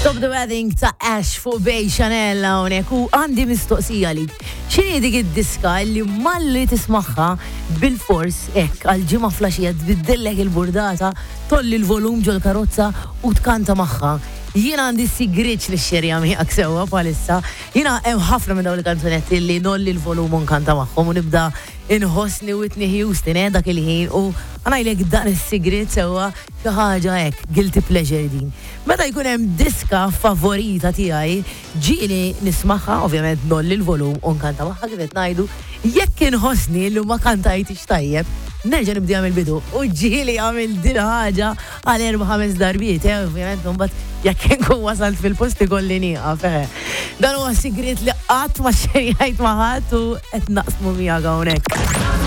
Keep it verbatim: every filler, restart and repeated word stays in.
Stop the Wedding ta' Ash fuq Bej Chanel hawnhekk u għandi mistoqsija li. X'inhi dik id-diska li malli tismaħħa bil-fors hekk għal-ġimgħa flaxija tbiddellek il-burdata, tolli l-volum ġol karozza u tkanta magħha. Jiena għandi sigriċ li xxerja miegħek sewwa bħalissa. Jiena hemm ħafna minn dawn il-kanzunetti li nolli l-volum u nkanta magħhom u nibda inħossni Whitney Houston eh dak il-ħin u għanajlek dan is-sigriet sewwa xi ħaġa hekk guilty pleasure din. Meta jkun hemm diska favorita tiegħi, ġieli nismaħħa, ovvjament nolli l-volum u nkanta magħha kif qed ngħidu, jekk inħossni li ma kantajtix tajjeb, nerġa' nibdi għamil bidu u ġieli għamil din ħaġa għal erba' ħames darbiet, eh, ovvjament mbagħad jekk inkun wasalt fil-post ikolli nieqaf. Dan huwa sigriet li qatt ma xejjajt ma ħadd u qed naqsmu miegħek hawnhekk.